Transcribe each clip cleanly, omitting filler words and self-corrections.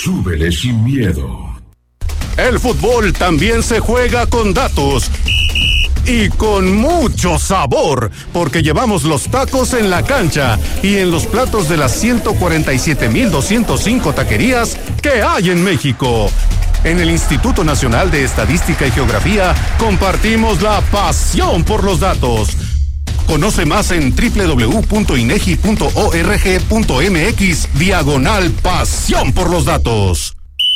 Súbele sin miedo. El fútbol también se juega con datos. Y con mucho sabor, porque llevamos los tacos en la cancha y en los platos de las 147,205 taquerías que hay en México. En el Instituto Nacional de Estadística y Geografía compartimos la pasión por los datos. Conoce más en www.inegi.org.mx/pasión por los datos.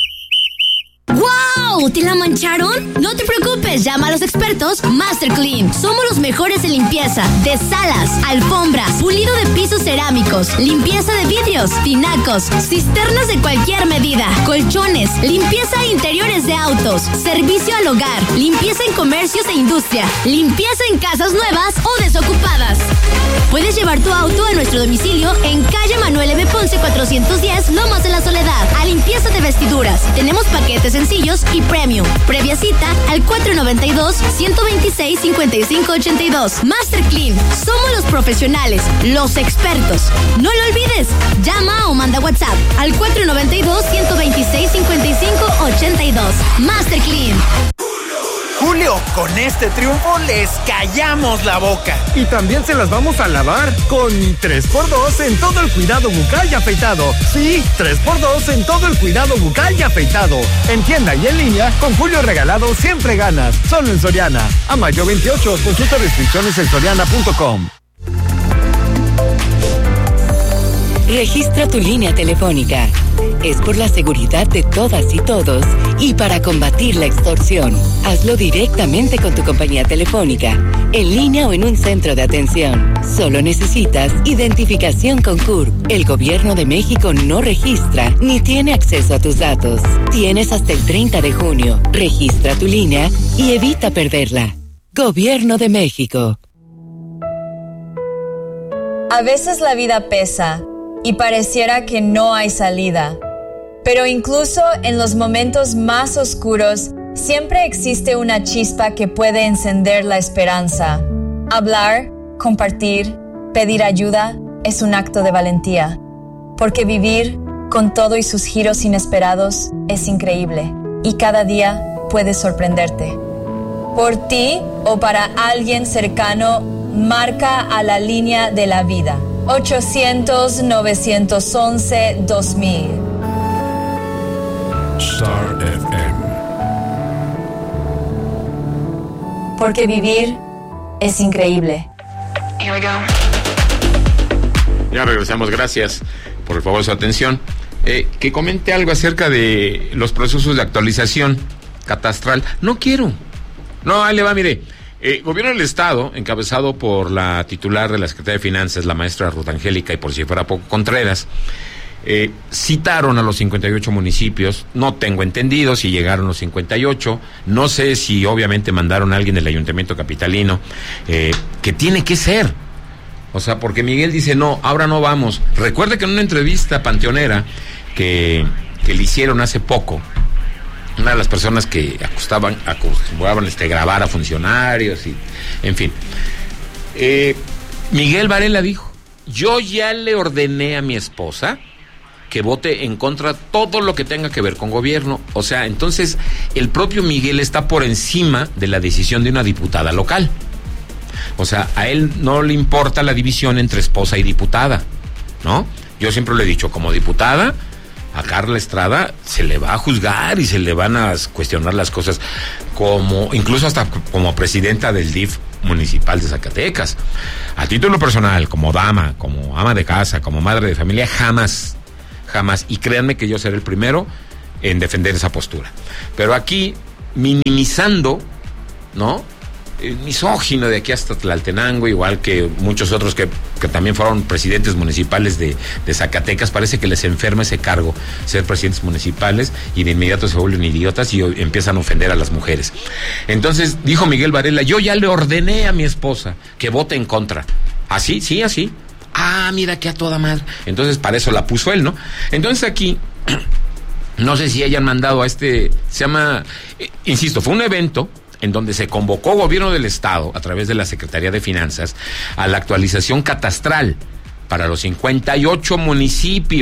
¡Wow! ¿Te la mancharon? No te preocupes, llama a los expertos Master Clean. Somos los mejores en limpieza de salas, alfombras, pulido de pisos cerámicos, limpieza de vidrios, tinacos, cisternas de cualquier medida, colchones, limpieza de interiores de autos, servicio al hogar, limpieza en comercios e industria, limpieza en casas nuevas o desocupadas. Puedes llevar tu auto a nuestro domicilio en calle Manuel M. Ponce 410, Lomas de la Soledad, a limpieza de vestiduras. Tenemos paquetes sencillos y premium. Previa cita al 492-126-5582. Master Clean. Somos los profesionales, los expertos. No lo olvides. Llama o manda WhatsApp al 492-126-5582. Master Clean. Julio, con este triunfo les callamos la boca. Y también se las vamos a lavar con 3x2 en todo el cuidado bucal y afeitado. Sí, 3x2 en todo el cuidado bucal y afeitado. En tienda y en línea, con Julio regalado siempre ganas. Solo en Soriana. A mayo 28, consulta restricciones en soriana.com. Registra tu línea telefónica. Es por la seguridad de todas y todos y para combatir la extorsión. Hazlo directamente con tu compañía telefónica, en línea o en un centro de atención. Solo necesitas identificación con CURP. El Gobierno de México no registra ni tiene acceso a tus datos. Tienes hasta el 30 de junio. Registra tu línea y evita perderla. Gobierno de México. A veces la vida pesa y pareciera que no hay salida. Pero incluso en los momentos más oscuros, siempre existe una chispa que puede encender la esperanza. Hablar, compartir, pedir ayuda es un acto de valentía. Porque vivir, con todo y sus giros inesperados, es increíble. Y cada día puede sorprenderte. Por ti o para alguien cercano, marca a la línea de la vida. 800-911-2000. Star FM. Porque vivir es increíble. Here we go. Ya regresamos, gracias por el favor de su atención. Que comente algo acerca de los procesos de actualización catastral. No quiero. No, ahí le va, mire. Gobierno del Estado, encabezado por la titular de la Secretaría de Finanzas, la maestra Ruth Angélica, y por si fuera poco, Contreras, citaron a los 58 municipios. No tengo entendido si llegaron los 58, no sé si obviamente mandaron a alguien del Ayuntamiento Capitalino, que tiene que ser, o sea, porque Miguel dice, no, ahora no vamos. Recuerde que en una entrevista panteonera que le hicieron hace poco, una de las personas que acostumbraban grabar a funcionarios y, en fin, Miguel Varela dijo, yo ya le ordené a mi esposa que vote en contra todo lo que tenga que ver con gobierno. O sea, entonces el propio Miguel está por encima de la decisión de una diputada local. O sea, a él no le importa la división entre esposa y diputada, ¿no? Yo siempre le he dicho, como diputada, a Carla Estrada se le va a juzgar y se le van a cuestionar las cosas, incluso hasta como presidenta del DIF municipal de Zacatecas. A título personal, como dama, como ama de casa, como madre de familia, jamás. Y créanme que yo seré el primero en defender esa postura. Pero aquí, minimizando, ¿no? Misógino de aquí hasta Tlaltenango, igual que muchos otros que también fueron presidentes municipales de Zacatecas. Parece que les enferma ese cargo, ser presidentes municipales, y de inmediato se vuelven idiotas y empiezan a ofender a las mujeres. Entonces dijo Miguel Varela, yo ya le ordené a mi esposa que vote en contra. ¿Así? Sí, así. Ah, mira que a toda madre. Entonces para eso la puso él, ¿no? Entonces aquí no sé si hayan mandado a se llama, insisto, fue un evento en donde se convocó Gobierno del Estado, a través de la Secretaría de Finanzas, a la actualización catastral para los 58 municipios,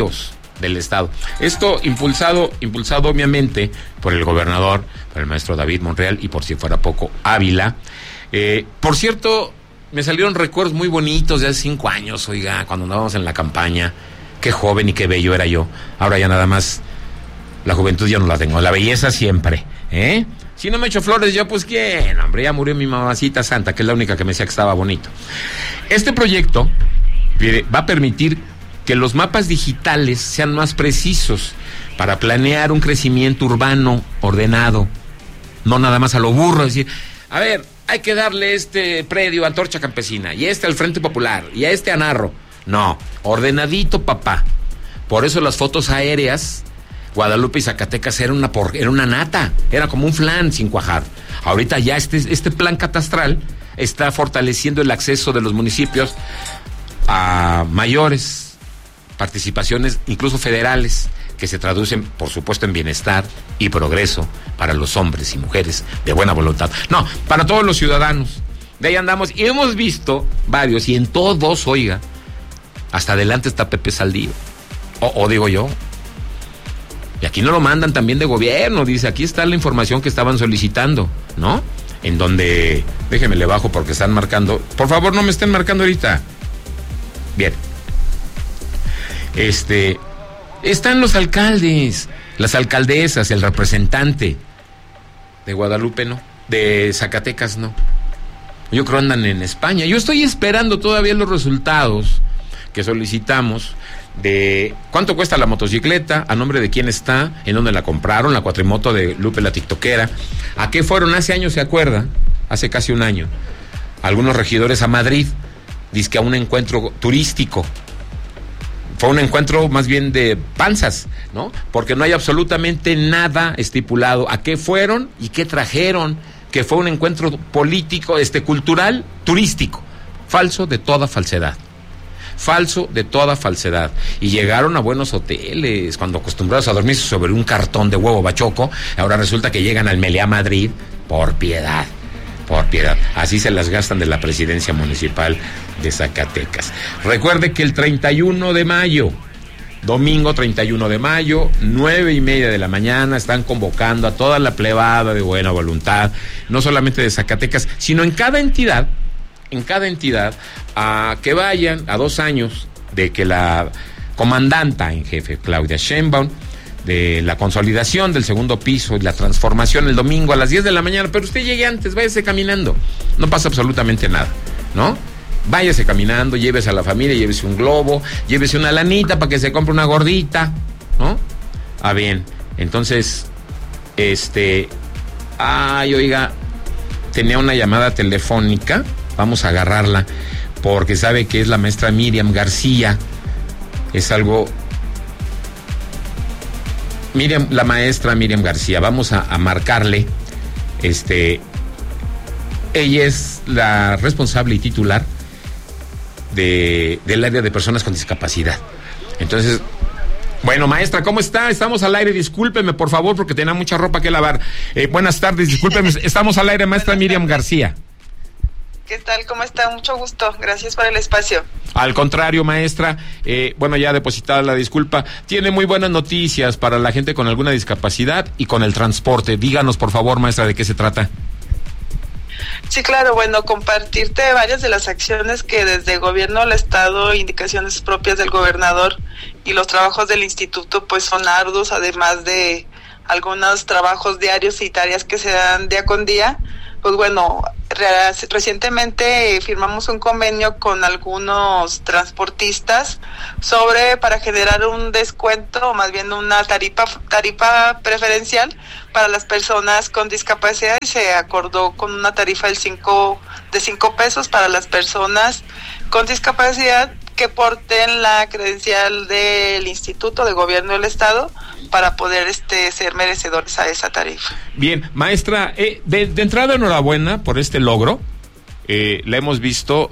del estado. Esto impulsado obviamente por el gobernador, por el maestro David Monreal y por si fuera poco, Ávila. Por cierto, me salieron recuerdos muy bonitos de hace 5 años, oiga, cuando andábamos en la campaña. Qué joven y qué bello era yo. Ahora ya nada más, la juventud ya no la tengo, la belleza siempre, ¿eh? Si no me echo flores yo, pues ¿quién? Hombre, ya murió mi mamacita santa, que es la única que me decía que estaba bonito. Este proyecto va a permitir que los mapas digitales sean más precisos para planear un crecimiento urbano ordenado, no nada más a lo burro, decir, a ver, hay que darle este predio a Antorcha Campesina, y este al Frente Popular, y a este a Narro. No, ordenadito, papá. Por eso las fotos aéreas, Guadalupe y Zacatecas era una nata, era como un flan sin cuajar. Ahorita ya este plan catastral está fortaleciendo el acceso de los municipios a mayores participaciones, incluso federales, que se traducen, por supuesto, en bienestar y progreso para los hombres y mujeres de buena voluntad. No, para todos los ciudadanos. De ahí andamos y hemos visto varios, y en todos, oiga, hasta adelante está Pepe Saldívar. O digo yo. Y aquí no lo mandan también de gobierno, dice, aquí está la información que estaban solicitando, ¿no? En donde, déjeme le bajo porque están marcando. Por favor, no me estén marcando ahorita. Bien. Están los alcaldes, las alcaldesas, el representante de Guadalupe, no, de Zacatecas, no. Yo creo andan en España. Yo estoy esperando todavía los resultados que solicitamos de cuánto cuesta la motocicleta, a nombre de quién está, en dónde la compraron, la cuatrimoto de Lupe la tiktokera, a qué fueron hace años, ¿se acuerda? Hace casi un año. Algunos regidores a Madrid, dizque a un encuentro turístico. Fue un encuentro más bien de panzas, ¿no? Porque no hay absolutamente nada estipulado a qué fueron y qué trajeron, que fue un encuentro político, cultural, turístico. Falso de toda falsedad. Falso de toda falsedad. Y llegaron a buenos hoteles, cuando acostumbrados a dormirse sobre un cartón de huevo bachoco, ahora resulta que llegan al Meliá Madrid por piedad. Por piedad. Así se las gastan de la presidencia municipal de Zacatecas. Recuerde que el 31 de mayo, domingo 31 de mayo, 9:30 de la mañana, están convocando a toda la plebada de buena voluntad, no solamente de Zacatecas, sino en cada entidad, a que vayan a 2 años de que la comandanta en jefe, Claudia Sheinbaum, de la consolidación del segundo piso y la transformación el domingo a las 10 de la mañana, pero usted llegue antes, váyase caminando, no pasa absolutamente nada, ¿no? Váyase caminando, llévese a la familia, llévese un globo, llévese una lanita para que se compre una gordita, ¿no? Ah, bien, entonces, oiga, tenía una llamada telefónica, vamos a agarrarla, porque sabe que es la maestra Miriam García, es algo... la maestra Miriam García, vamos a marcarle, ella es la responsable y titular del área de personas con discapacidad. Entonces, bueno, maestra, ¿cómo está? Estamos al aire, discúlpeme, por favor, porque tenía mucha ropa que lavar. Buenas tardes, discúlpeme, estamos al aire, maestra Miriam García. ¿Qué tal? ¿Cómo está? Mucho gusto. Gracias por el espacio. Al contrario, maestra, ya depositada la disculpa, tiene muy buenas noticias para la gente con alguna discapacidad y con el transporte. Díganos, por favor, maestra, ¿de qué se trata? Sí, claro, compartirte varias de las acciones que desde el gobierno del estado, indicaciones propias del gobernador y los trabajos del instituto, pues son arduos, además de algunos trabajos diarios y tareas que se dan día con día. Pues recientemente firmamos un convenio con algunos transportistas para generar un descuento, o más bien una tarifa preferencial para las personas con discapacidad, y se acordó con una tarifa de 5 pesos para las personas con discapacidad que porten la credencial del Instituto de Gobierno del Estado para poder ser merecedores a esa tarifa. Bien, maestra, de entrada enhorabuena por este logro. La hemos visto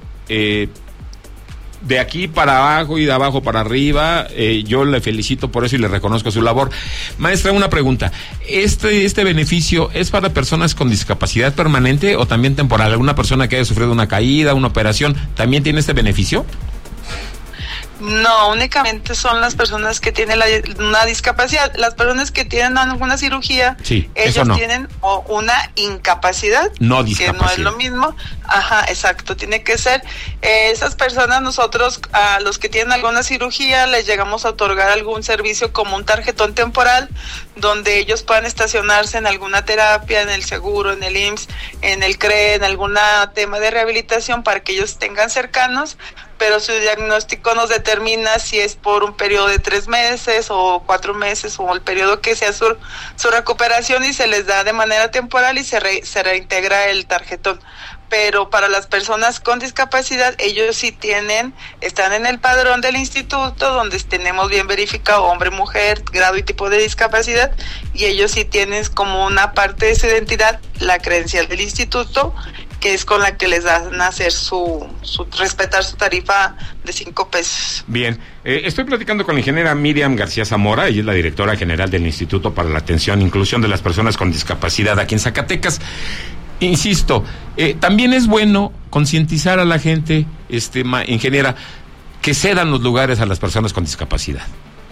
de aquí para abajo y de abajo para arriba. Yo le felicito por eso y le reconozco su labor. Maestra, una pregunta. ¿Este beneficio es para personas con discapacidad permanente o también temporal? ¿Alguna persona que haya sufrido una caída, una operación, también tiene este beneficio? No, únicamente son las personas que tienen una discapacidad. Las personas que tienen alguna cirugía, sí, ellos no. tienen una incapacidad, no discapacidad. Que no es lo mismo. Ajá, exacto, tiene que ser. Esas personas, nosotros, a los que tienen alguna cirugía, les llegamos a otorgar algún servicio como un tarjetón temporal, donde ellos puedan estacionarse en alguna terapia, en el seguro, en el IMSS, en el CRE, en algún tema de rehabilitación para que ellos tengan cercanos, pero su diagnóstico nos determina si es por un periodo de 3 meses o 4 meses o el periodo que sea su recuperación, y se les da de manera temporal y se reintegra el tarjetón. Pero para las personas con discapacidad, ellos sí están en el padrón del instituto, donde tenemos bien verificado hombre, mujer, grado y tipo de discapacidad, y ellos sí tienen como una parte de su identidad la credencial del instituto, que es con la que les dan a hacer respetar su tarifa de 5 pesos. Bien, estoy platicando con la ingeniera Miriam García Zamora, ella es la directora general del Instituto para la Atención e Inclusión de las Personas con Discapacidad aquí en Zacatecas. Insisto, también es bueno concientizar a la gente, ingeniera, que cedan los lugares a las personas con discapacidad.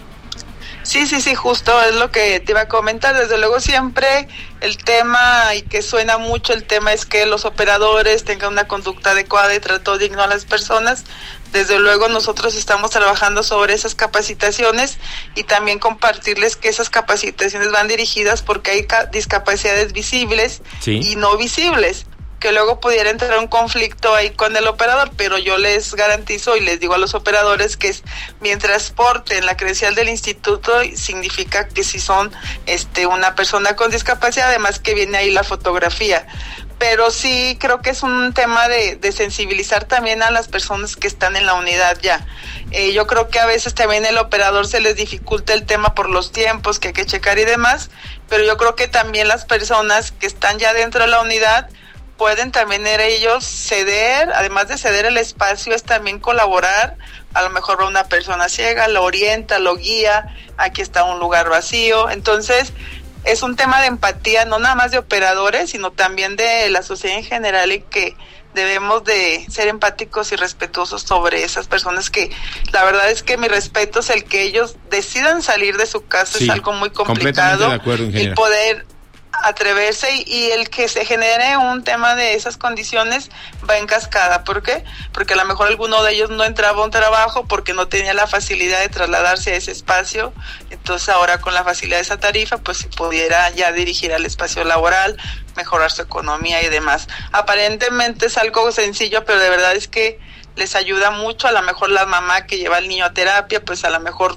Sí, justo es lo que te iba a comentar. Desde luego siempre el tema, y que suena mucho el tema, es que los operadores tengan una conducta adecuada y trato digno a las personas. Desde luego nosotros estamos trabajando sobre esas capacitaciones y también compartirles que esas capacitaciones van dirigidas porque hay discapacidades visibles, sí, y no visibles, que luego pudiera entrar un conflicto ahí con el operador, pero yo les garantizo y les digo a los operadores que mientras porten la credencial del instituto, significa que si son una persona con discapacidad, además que viene ahí la fotografía. Pero sí creo que es un tema de sensibilizar también a las personas que están en la unidad ya. Yo creo que a veces también el operador se les dificulta el tema por los tiempos que hay que checar y demás, pero yo creo que también las personas que están ya dentro de la unidad pueden también ellos ceder, además de ceder el espacio, es también colaborar. A lo mejor va una persona ciega, lo orienta, lo guía, aquí está un lugar vacío. Entonces, es un tema de empatía, no nada más de operadores, sino también de la sociedad en general, y que debemos de ser empáticos y respetuosos sobre esas personas que, la verdad es que mi respeto es el que ellos decidan salir de su casa, sí, es algo muy complicado, de acuerdo, el poder atreverse y el que se genere un tema de esas condiciones va en cascada. ¿Por qué? Porque a lo mejor alguno de ellos no entraba a un trabajo porque no tenía la facilidad de trasladarse a ese espacio, entonces ahora con la facilidad de esa tarifa pues se pudiera ya dirigir al espacio laboral, mejorar su economía y demás. Aparentemente es algo sencillo, pero de verdad es que les ayuda mucho. A lo mejor la mamá que lleva al niño a terapia, pues a lo mejor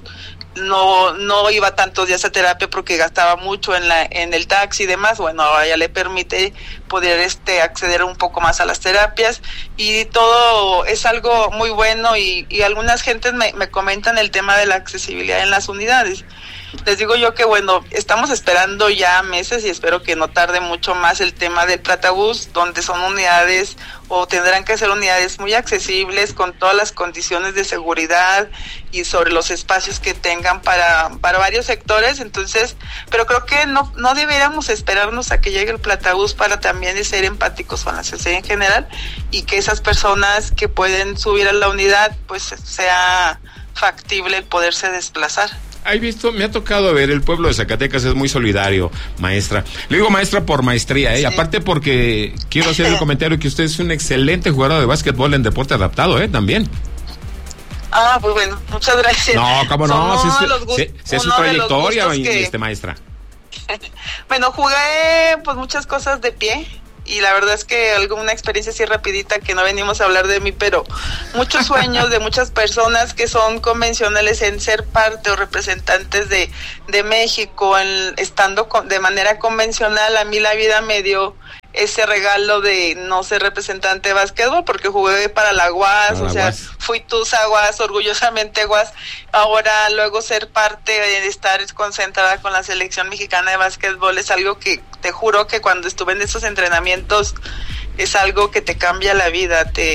no iba tantos días a terapia porque gastaba mucho en el taxi y demás. Bueno, ahora ya le permite poder acceder un poco más a las terapias, y todo es algo muy bueno, y algunas gentes me comentan el tema de la accesibilidad en las unidades. Les digo yo que bueno, estamos esperando ya meses y espero que no tarde mucho más el tema del Platabús, donde son unidades o tendrán que ser unidades muy accesibles con todas las condiciones de seguridad y sobre los espacios que tengan para varios sectores. Entonces, pero creo que no deberíamos esperarnos a que llegue el Platabús para también ser empáticos con la sociedad en general, y que esas personas que pueden subir a la unidad pues sea factible el poderse desplazar. Me ha tocado ver, el pueblo de Zacatecas es muy solidario, maestra. Le digo maestra por maestría, sí, aparte porque quiero hacer el comentario que usted es un excelente jugador de básquetbol en deporte adaptado, también. Ah, pues bueno, muchas gracias. No, cómo no, sé su trayectoria, maestra. Bueno, jugué pues muchas cosas de pie, y la verdad es que alguna experiencia así rapidita, que no venimos a hablar de mí, pero muchos sueños de muchas personas que son convencionales en ser parte o representantes de México, estando de manera convencional. A mí la vida me dio ese regalo de no ser representante de básquetbol, porque jugué para la UAS, fui Tusa UAS, orgullosamente UAS. Ahora luego ser parte de estar concentrada con la selección mexicana de básquetbol es algo que te juro que cuando estuve en esos entrenamientos es algo que te cambia la vida,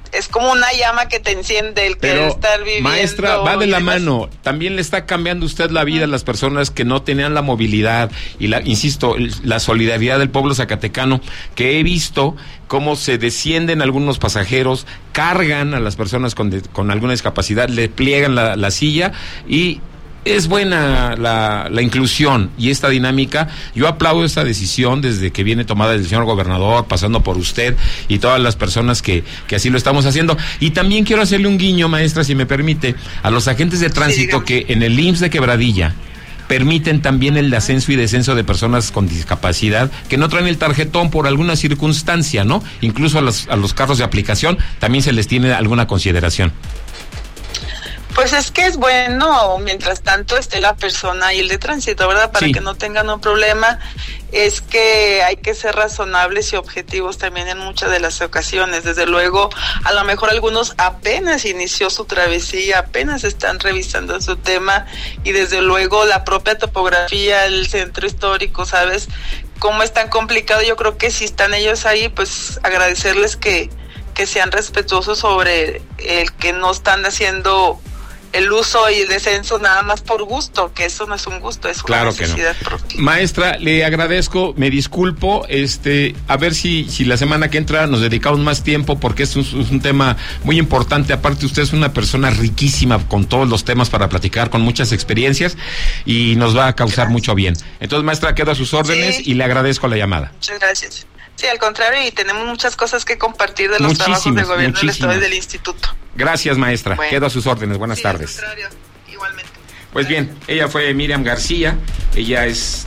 es como una llama que te enciende el querer estar viviendo. Maestra, va de la mano. También le está cambiando usted la vida a las personas que no tenían la movilidad y insisto, la solidaridad del pueblo zacatecano, que he visto cómo se descienden algunos pasajeros, cargan a las personas con alguna discapacidad, le pliegan la silla y es buena la inclusión y esta dinámica. Yo aplaudo esta decisión desde que viene tomada el señor gobernador, pasando por usted y todas las personas que así lo estamos haciendo. Y también quiero hacerle un guiño, maestra, si me permite, a los agentes de tránsito que en el IMSS de Quebradilla permiten también el ascenso y descenso de personas con discapacidad que no traen el tarjetón por alguna circunstancia, ¿no? Incluso a los carros de aplicación también se les tiene alguna consideración. Pues es que es bueno, mientras tanto esté la persona y el de tránsito, ¿verdad? Para que no tengan un problema. Es que hay que ser razonables y objetivos también en muchas de las ocasiones. Desde luego, a lo mejor algunos apenas inició su travesía, apenas están revisando su tema, y desde luego la propia topografía, el centro histórico, ¿sabes? Cómo es tan complicado. Yo creo que si están ellos ahí, pues agradecerles que sean respetuosos sobre el que no están haciendo el uso y el descenso nada más por gusto, que eso no es un gusto, es una necesidad propia. Maestra, le agradezco, me disculpo, a ver si la semana que entra nos dedicamos más tiempo, porque es un tema muy importante. Aparte, usted es una persona riquísima con todos los temas para platicar, con muchas experiencias, y nos va a causar mucho bien. Entonces, maestra, quedo a sus órdenes y le agradezco la llamada. Muchas gracias. Sí, al contrario, y tenemos muchas cosas que compartir de los trabajos del gobierno del Estado y del Instituto. Gracias, maestra. Bueno, quedo a sus órdenes. Buenas tardes. Al contrario, igualmente. Pues bien, ella fue Miriam García. Ella es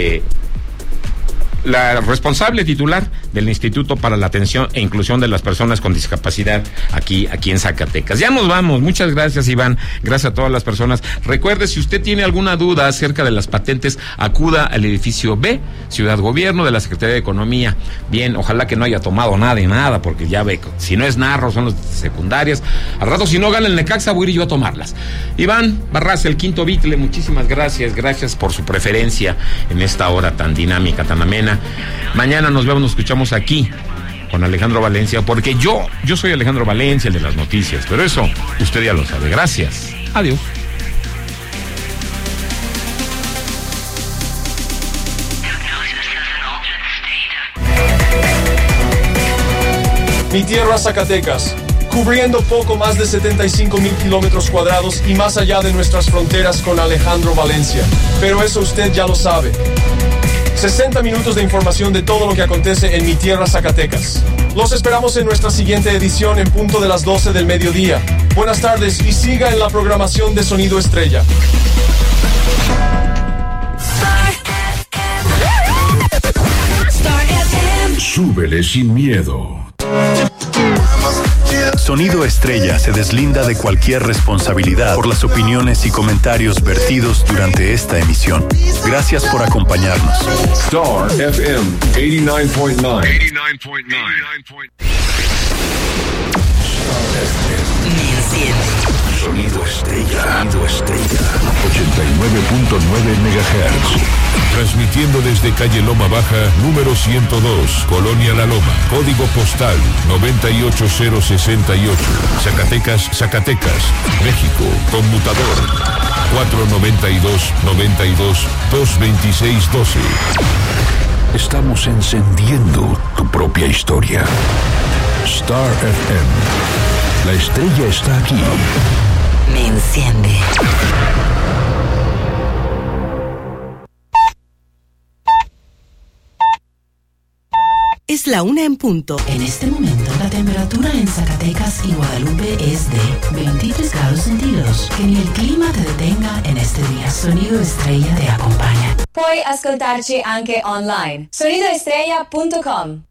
la responsable titular del Instituto para la Atención e Inclusión de las Personas con Discapacidad aquí en Zacatecas. Ya nos vamos. Muchas gracias, Iván. Gracias a todas las personas. Recuerde, si usted tiene alguna duda acerca de las patentes, acuda al edificio B, Ciudad Gobierno, de la Secretaría de Economía. Bien, ojalá que no haya tomado nada de nada, porque ya ve, si no es narro, son las secundarias. Al rato, si no gana el Necaxa, voy a ir yo a tomarlas. Iván Barraza, el Quinto Bitle, muchísimas gracias. Gracias por su preferencia en esta hora tan dinámica, tan amena. Mañana nos vemos, nos escuchamos aquí con Alejandro Valencia, porque yo soy Alejandro Valencia, el de las noticias, pero eso usted ya lo sabe. Gracias. Adiós. Mi tierra, Zacatecas, cubriendo poco más de 75,000 kilómetros cuadrados y más allá de nuestras fronteras con Alejandro Valencia. Pero eso usted ya lo sabe. 60 minutos de información de todo lo que acontece en mi tierra, Zacatecas. Los esperamos en nuestra siguiente edición en punto de las 12 del mediodía. Buenas tardes y siga en la programación de Sonido Estrella. Súbele sin miedo. Sonido Estrella se deslinda de cualquier responsabilidad por las opiniones y comentarios vertidos durante esta emisión. Gracias por acompañarnos. Star FM 89.9. Sonido Estrella. 89.9 MHz. Transmitiendo desde calle Loma Baja, número 102, Colonia La Loma. Código postal 98068. Zacatecas, México. Conmutador 492-92-226-12. Estamos encendiendo tu propia historia. Star FM. La estrella está aquí. Me enciende. Es la 1 en punto. En este momento, la temperatura en Zacatecas y Guadalupe es de 23 grados centígrados. Que ni el clima te detenga en este día. Sonido Estrella te acompaña. Puoi ascoltarci anche online. Sonidoestrella.com